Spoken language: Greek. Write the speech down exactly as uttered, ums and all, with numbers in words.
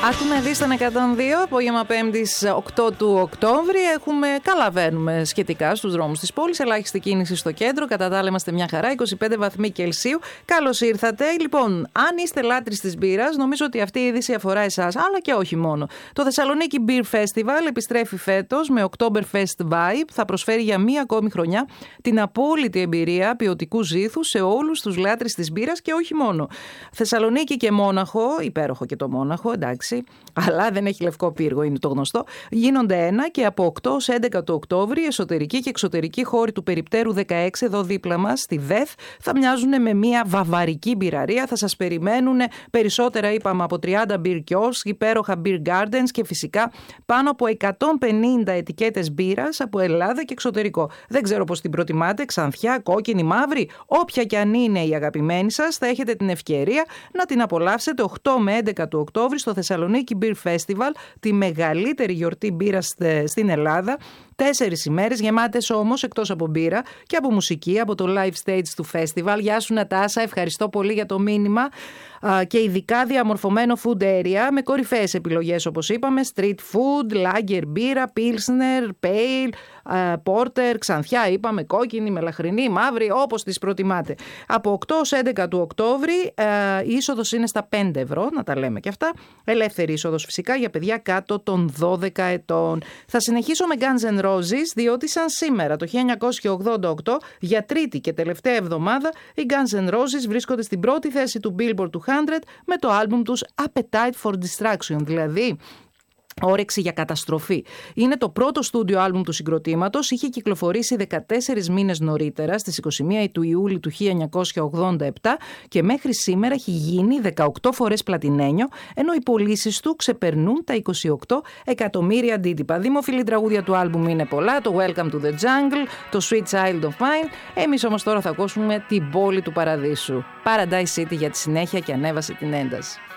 Ακούμε Δίσταν εκατόν δύο, απόγευμα Πέμπτης οκτώ του Οκτώβρη. Έχουμε, καλά βαίνουμε σχετικά στους δρόμους της πόλης. Ελάχιστη κίνηση στο κέντρο. Κατά τα άλλα είμαστε μια χαρά, είκοσι πέντε βαθμοί Κελσίου. Καλώς ήρθατε. Λοιπόν, αν είστε λάτρεις της μπύρας, νομίζω ότι αυτή η είδηση αφορά εσάς, αλλά και όχι μόνο. Το Θεσσαλονίκη Beer Festival επιστρέφει φέτος με Oktoberfest Vibe. Θα προσφέρει για μία ακόμη χρονιά την απόλυτη εμπειρία ποιοτικού ζήθου σε όλους τους λάτρεις της μπύρας και όχι μόνο. Θεσσαλονίκη και Μόναχο, υπέροχο και το Μόναχο, εντάξει. Αλλά δεν έχει λευκό πύργο, είναι το γνωστό. Γίνονται ένα και από οκτώ έως έντεκα του Οκτώβρη, εσωτερική και εξωτερική χώροι του Περιπτέρου δεκαέξι, εδώ δίπλα μας, στη ΔΕΘ, θα μοιάζουν με μια βαβαρική μπειραρία. Θα σας περιμένουν περισσότερα, είπαμε, από τριάντα beer kiosks, υπέροχα beer gardens και φυσικά πάνω από εκατόν πενήντα ετικέτες μπύρας από Ελλάδα και εξωτερικό. Δεν ξέρω πώς την προτιμάτε, ξανθιά, κόκκινη, μαύρη, όποια και αν είναι η αγαπημένη σας, θα έχετε την ευκαιρία να την απολαύσετε οκτώ με έντεκα του Οκτώβρη στο Θεσσαλονίκη Beer Festival, τη μεγαλύτερη γιορτή μπύρας στην Ελλάδα. Τέσσερις ημέρες γεμάτες όμως, εκτός από μπύρα και από μουσική, από το live stage του festival. Γεια σου Νατάσα, ευχαριστώ πολύ για το μήνυμα. Και ειδικά διαμορφωμένο food area με κορυφαίες επιλογές, όπως είπαμε, street food, lager, μπύρα, pilsner, pale, porter, ξανθιά, είπαμε, κόκκινη, μελαχρινή, μαύρη, όπως τις προτιμάτε. Από οκτώ έως έντεκα του Οκτώβρη η είσοδος είναι στα πέντε ευρώ, να τα λέμε και αυτά. Ελεύθερη είσοδος φυσικά για παιδιά κάτω των δώδεκα ετών. Θα συνεχίσω με Guns N' Roses, διότι σαν σήμερα το χίλια εννιακόσια ογδόντα οκτώ, για τρίτη και τελευταία εβδομάδα, οι Guns N' Roses βρίσκονται στην πρώτη θέση του Billboard του εκατό με το άλμπουμ τους Appetite for Destruction, δηλαδή όρεξη για καταστροφή. Είναι το πρώτο στούντιο άλμπουμ του συγκροτήματος, είχε κυκλοφορήσει δεκατέσσερις μήνες νωρίτερα, στις είκοσι μία του Ιούλη του χίλια εννιακόσια ογδόντα επτά και μέχρι σήμερα έχει γίνει δεκαοκτώ φορές πλατινένιο, ενώ οι πωλήσεις του ξεπερνούν τα είκοσι οκτώ εκατομμύρια αντίτυπα. Δημοφιλή τραγούδια του άλμπουμ είναι πολλά, το Welcome to the Jungle, το Sweet Child of Mine. Εμείς όμως τώρα θα ακούσουμε την πόλη του παραδείσου, Paradise City, για τη συνέχεια και ανέβασε την ένταση.